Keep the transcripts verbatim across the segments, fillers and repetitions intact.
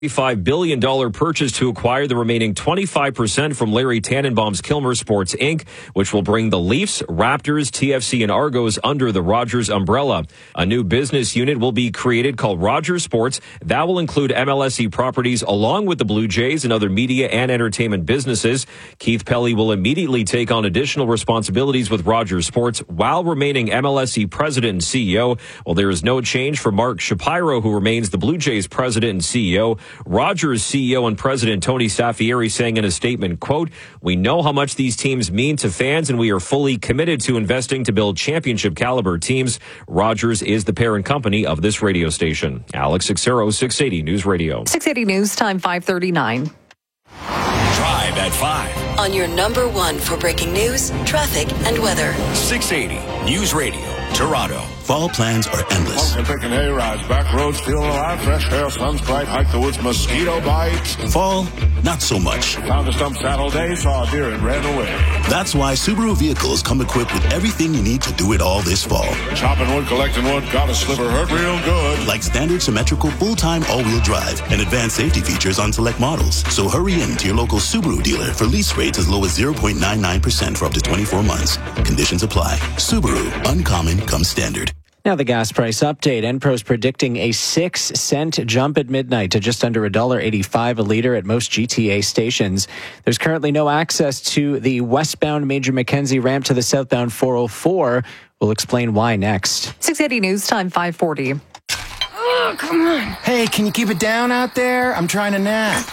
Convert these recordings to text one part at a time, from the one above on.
five billion dollars purchase to acquire the remaining twenty-five percent from Larry Tannenbaum's Kilmer Sports Incorporated, which will bring the Leafs, Raptors, T F C, and Argos under the Rogers umbrella. A new business unit will be created called Rogers Sports. That will include M L S E properties along with the Blue Jays and other media and entertainment businesses. Keith Pelly will immediately take on additional responsibilities with Rogers Sports while remaining M L S E president and C E O. Well, there is no change for Mark Shapiro, who remains the Blue Jays president and C E O. Rogers C E O and President Tony Staffieri saying in a statement, quote, "We know how much these teams mean to fans, and we are fully committed to investing to build championship caliber teams. Rogers is the parent company of this radio station." Alex Sixero, six eighty News Radio. six eighty News Time, five thirty-nine. Drive at five. On your number one for breaking news, traffic, and weather. six eighty News Radio, Toronto. Fall plans are endless. Pumpkin picking hay rides, back roads feel alive, fresh air, sun's bright, hike the woods, mosquito bites. Fall, not so much. Found a stump Saturday, saw a deer and ran away. That's why Subaru vehicles come equipped with everything you need to do it all this fall. Chopping wood, collecting wood, got a sliver hurt real good. Like standard symmetrical full-time all-wheel drive and advanced safety features on select models. So hurry in to your local Subaru dealer for lease rates as low as zero point nine nine percent for up to twenty-four months. Conditions apply. Subaru, uncommon comes standard. Now the gas price update. Enpro's predicting a six cent jump at midnight to just under one dollar eighty-five a litre at most G T A stations. There's currently no access to the westbound Major Mackenzie ramp to the southbound four oh four. We'll explain why next. six eighty News Time, five forty. Oh, come on. Hey, can you keep it down out there? I'm trying to nap.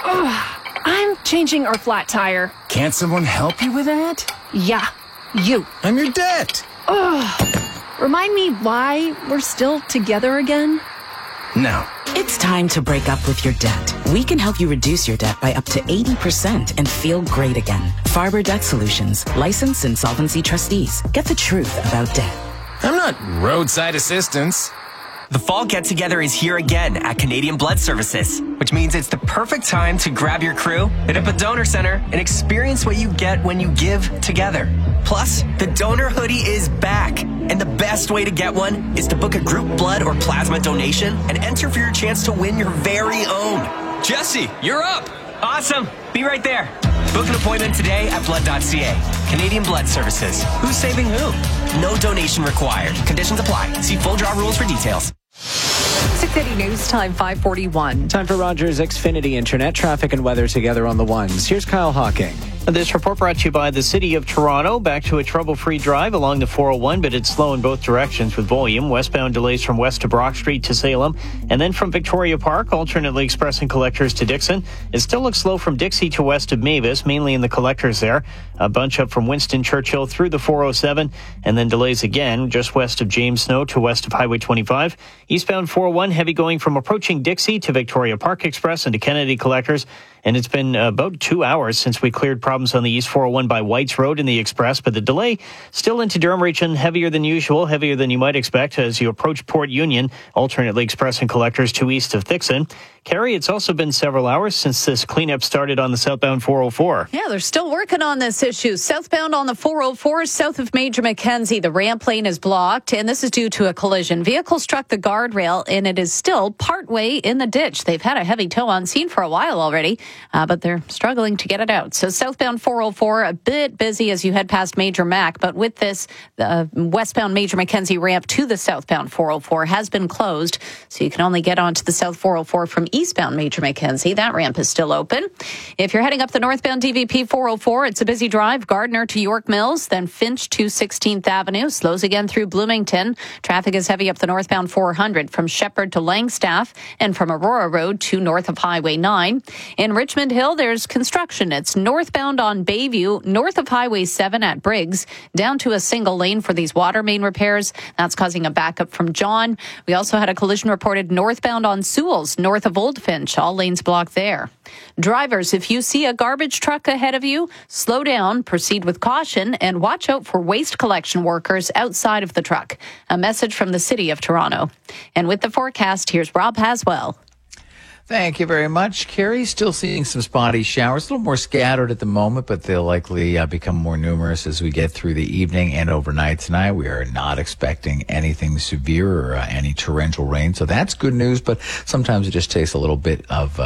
Oh, I'm changing our flat tire. Can't someone help you with that? Yeah, you. I'm your debt. Oh. Remind me why we're still together again? No. It's time to break up with your debt. We can help you reduce your debt by up to eighty percent and feel great again. Farber Debt Solutions, licensed insolvency trustees. Get the truth about debt. I'm not roadside assistance. The fall get-together is here again at Canadian Blood Services, which means it's the perfect time to grab your crew, hit up a donor center, and experience what you get when you give together. Plus, the donor hoodie is back, and the best way to get one is to book a group blood or plasma donation and enter for your chance to win your very own. Jesse, you're up! Awesome! Be right there. Book an appointment today at blood dot c a. Canadian Blood Services. Who's saving who? No donation required. Conditions apply. See full draw rules for details. six eighty News Time, five forty-one. Time for Rogers Xfinity Internet traffic and weather together on the ones. Here's Kyle Hawking. This report brought to you by the City of Toronto. Back to a trouble-free drive along the four oh one, but it's slow in both directions with volume. Westbound delays from west to Brock Street to Salem, and then from Victoria Park, alternately expressing collectors to Dixon. It still looks slow from Dixie to west of Mavis, mainly in the collectors there. A bunch up from Winston Churchill through the four oh seven, and then delays again just west of James Snow to west of Highway twenty-five. Eastbound four oh one, heavy going from approaching Dixie to Victoria Park Express and to Kennedy Collectors. And it's been about two hours since we cleared problems on the East four oh one by Whites Road in the Express, but the delay still into Durham region, heavier than usual, heavier than you might expect as you approach Port Union, alternately expressing collectors to east of Thixon. Carrie, it's also been several hours since this cleanup started on the southbound four oh four. Yeah, they're still working on this issue. Southbound on the four oh four, south of Major Mackenzie, the ramp lane is blocked, and this is due to a collision. Vehicle struck the guardrail, and it is still partway in the ditch. They've had a heavy tow on scene for a while already, uh, but they're struggling to get it out. So southbound four oh four, a bit busy as you head past Major Mac, but with this, the uh, westbound Major Mackenzie ramp to the southbound four oh four has been closed, so you can only get onto the south four oh four from eastbound Major Mackenzie. That ramp is still open. If you're heading up the northbound D V P four oh four, it's a busy drive. Gardner to York Mills, then Finch to sixteenth Avenue. Slows again through Bloomington. Traffic is heavy up the northbound four hundred from Shepherd to Langstaff and from Aurora Road to north of Highway nine. In Richmond Hill, there's construction. It's northbound on Bayview, north of Highway seven at Briggs, down to a single lane for these water main repairs. That's causing a backup from John. We also had a collision reported northbound on Sewells, north of Old Finch. All lanes blocked there. Drivers, if you see a garbage truck ahead of you, slow down, proceed with caution, and watch out for waste collection workers outside of the truck. A message from the City of Toronto. And with the forecast, here's Rob Haswell. Thank you very much, Carrie. Still seeing some spotty showers, a little more scattered at the moment, but they'll likely uh, become more numerous as we get through the evening and overnight tonight. We are not expecting anything severe or uh, any torrential rain, so that's good news, but sometimes it just takes a little bit of uh,